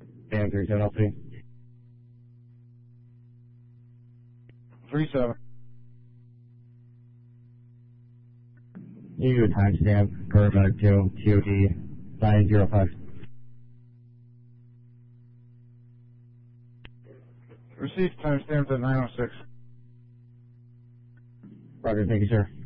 Dan 37 LP. 37. You do a timestamp for Medic 2, TOD 905. Received timestamped at 906. Roger, thank you, sir.